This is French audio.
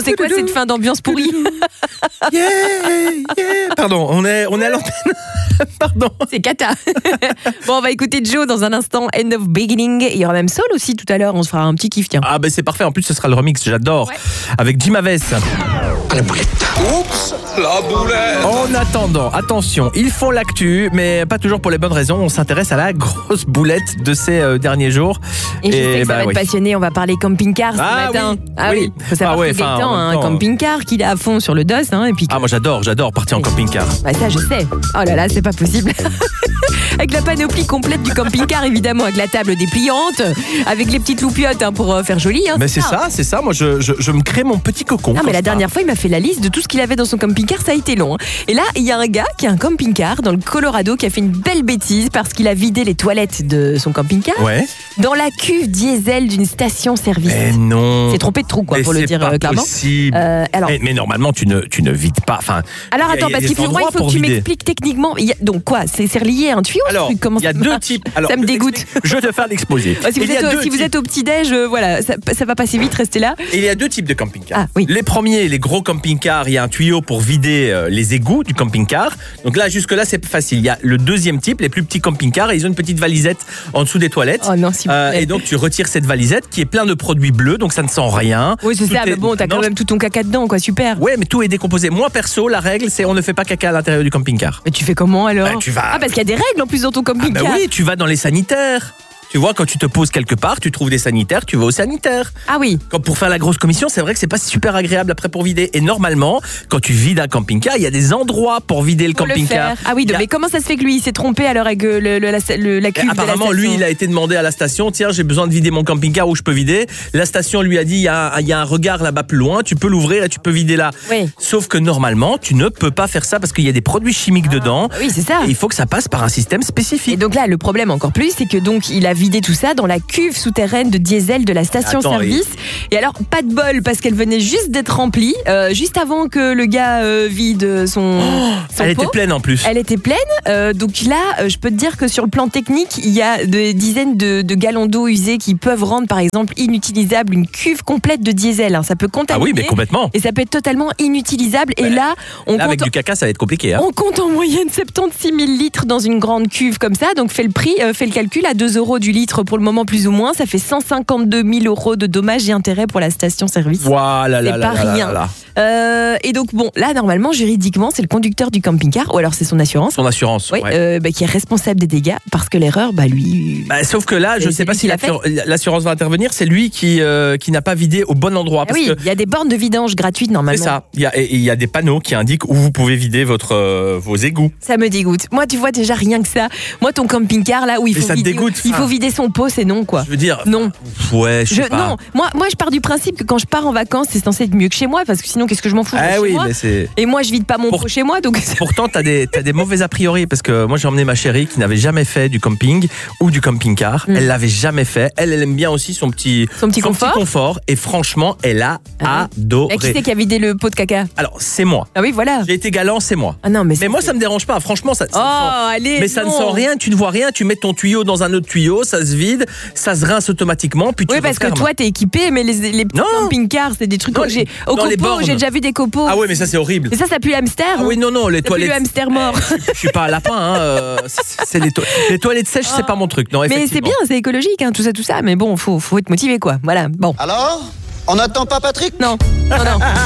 C'est quoi cette fin d'ambiance pourrie? Yeah. Pardon, on est à l'antenne. Pardon. C'est cata. Bon, on va écouter Joe dans un instant. End of Beginning. Il y aura même Soul aussi tout à l'heure. On se fera un petit kiff, tiens. Ah ben c'est parfait. En plus, ce sera le remix. J'adore. Ouais. Avec Jim Aves. À la boulette. Oups, la boulette. En attendant, attention, ils font l'actu, mais pas toujours pour les bonnes raisons. On s'intéresse à la grosse boulette de ces derniers jours. Et je sais que ça va être passionné. On va parler camping-car ce matin. Oui. Ah oui. Faut savoir que Gaëtan a un camping-car qu'il a à fond sur le dos. Et puis moi j'adore partir en camping-car. Bah ça je sais. Oh là là, c'est pas possible. Avec la panoplie complète du camping-car, évidemment, avec la table dépliante, avec les petites loupiottes pour faire joli. Mais c'est ça. Moi, je me crée mon petit cocon. Non, mais la dernière fois, il m'a fait la liste de tout ce qu'il avait dans son camping-car. Ça a été long. Et là, il y a un gars qui a un camping-car dans le Colorado qui a fait une belle bêtise parce qu'il a vidé les toilettes de son camping-car dans la cuve diesel d'une station-service. Mais non. C'est trompé de trou, quoi, mais pour le dire clairement. Alors, mais normalement, tu ne vides pas. Alors attends, parce qu'il faut que tu m'expliques techniquement. Donc quoi, c'est relié à un tuyau? Alors, il y a deux types. Alors, ça me dégoûte. Je vais te faire l'exposé. Si vous êtes au petit-déj, voilà, ça va passer vite, restez là. Et il y a deux types de camping-car. Ah, oui. Les premiers, les gros camping-cars, il y a un tuyau pour vider les égouts du camping-car. Donc là, jusque-là, c'est facile. Il y a le deuxième type, les plus petits camping-cars, ils ont une petite valisette en dessous des toilettes. Oh non, s'il vous plaît. Et donc, tu retires cette valisette qui est plein de produits bleus, donc ça ne sent rien. Oui, c'est ça, mais bon, t'as quand même tout ton caca dedans, quoi, super. Ouais, mais tout est décomposé. Moi, perso, la règle, c'est on ne fait pas caca à l'intérieur du camping-car. Mais tu fais comment alors? Tu vas... Ah, parce qu'il y a des règles en plus dans ton camping-car. Oui, tu vas dans les sanitaires. Tu vois, quand tu te poses quelque part, tu trouves des sanitaires, tu vas aux sanitaires. Ah oui. Quand pour faire la grosse commission, c'est vrai que c'est pas super agréable après pour vider. Et normalement, quand tu vides un camping-car, il y a des endroits pour vider le camping-car. Ah oui, mais comment ça se fait que lui, il s'est trompé alors avec la cuve? Apparemment, lui, il a été demandé à la station, tiens, j'ai besoin de vider mon camping-car, où je peux vider. La station lui a dit, il y a un regard là-bas plus loin, tu peux l'ouvrir et tu peux vider là. Oui. Sauf que normalement, tu ne peux pas faire ça parce qu'il y a des produits chimiques dedans. Oui, c'est ça. Et il faut que ça passe par un système spécifique. Et donc là, le problème encore plus, c'est que donc il a vidé tout ça dans la cuve souterraine de diesel de la station-service. Et alors, pas de bol, parce qu'elle venait juste d'être remplie, juste avant que le gars vide son elle pot. était pleine en plus. Elle était pleine. Donc là, je peux te dire que sur le plan technique, il y a des dizaines de gallons d'eau usée qui peuvent rendre, par exemple, inutilisable une cuve complète de diesel. Ça peut contaminer. Ah oui, mais complètement. Et ça peut être totalement inutilisable. Et là, avec du caca, ça va être compliqué. On compte en moyenne 76 000 litres dans une grande cuve comme ça. Donc, fais le calcul à 2 € du litre pour le moment, plus ou moins. Ça fait 152 000 € de dommages et intérêts pour la station-service. Voilà, c'est pas rien. Et donc, bon, là, normalement, juridiquement, c'est le conducteur du camping-car, ou alors c'est son assurance. Son assurance, oui, qui est responsable des dégâts, parce que l'erreur, lui... sauf que là, je ne sais pas si l'assurance va intervenir, c'est lui qui n'a pas vidé au bon endroit. Parce il y a des bornes de vidange gratuites, normalement. C'est ça, il y a des panneaux qui indiquent où vous pouvez vider vos égouts. Ça me dégoûte. Moi, tu vois, déjà, rien que ça. Moi, ton camping-car, là, où il faut vider son pot, c'est non, quoi. Je veux dire... Non. Ouais, je sais pas. Non, moi, je pars du principe que quand je pars en vacances, c'est censé être mieux que chez moi, parce que sinon, qu'est-ce que je m'en fous chez moi. Et moi, je vide pas mon pot chez moi, donc... Pourtant, t'as des mauvais a priori, parce que moi, j'ai emmené ma chérie qui n'avait jamais fait du camping ou du camping-car. Elle l'avait jamais fait. Elle aime bien aussi son petit confort. Et franchement, elle a adoré. Et qui c'est qui a vidé le pot de caca? Alors, c'est moi. Ah oui, voilà. J'ai été galant, c'est moi. Ah non, mais moi, ça me dérange pas. Franchement, ça allez, mais ça ne sent rien, tu ne vois rien. Tu mets ton tuyau dans un autre tuyau, ça se vide, ça se rince automatiquement. Puis oui, parce que toi, t'es équipé, mais les petits camping-cars, c'est des trucs que j'ai. Au copeaux, j'ai déjà vu des copeaux. Ah oui, mais ça, c'est horrible. Et ça pue le hamster. Ah oui, non, les toilettes. Ça pue le hamster mort. Je suis pas un lapin, c'est les toilettes sèches, c'est pas mon truc. Non, mais c'est bien, c'est écologique, tout ça. Mais bon, faut être motivé, quoi. Voilà, bon. Alors, on n'attend pas Patrick? Non.